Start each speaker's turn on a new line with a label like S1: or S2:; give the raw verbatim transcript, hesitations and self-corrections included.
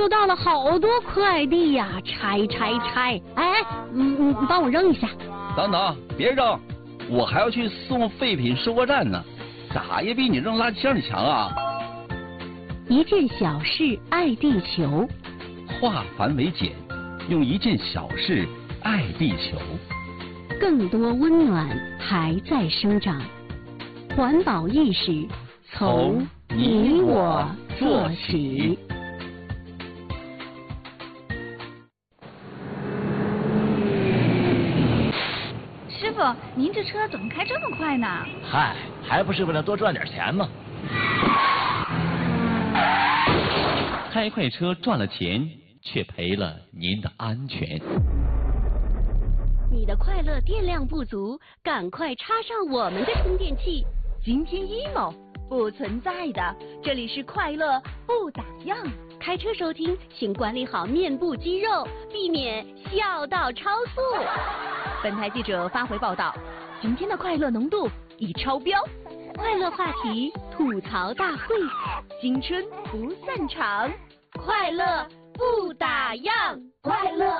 S1: 就到了好多快递呀，拆拆拆！哎，嗯嗯，帮我扔一下。
S2: 等等，别扔，我还要去送废品收货站呢，咋也比你扔垃圾箱里强啊！
S1: 一件小事爱地球，
S2: 化繁为简，用一件小事爱地球。
S1: 更多温暖还在生长，环保意识从你我做起。
S3: 师傅，您这车怎么开这么快呢？
S4: 嗨，还不是为了多赚点钱吗？
S5: 开快车赚了钱，却赔了您的安全。
S1: 你的快乐电量不足，赶快插上我们的充电器。
S3: 今天 emo 不存在的，这里是快乐不打烊。
S1: 开车收听，请管理好面部肌肉，避免笑到超速。
S3: 本台记者发回报道，今天的快乐浓度已超标。
S1: 快乐话题吐槽大会，
S3: 青春不散场，
S1: 快乐不打烊，
S3: 快乐。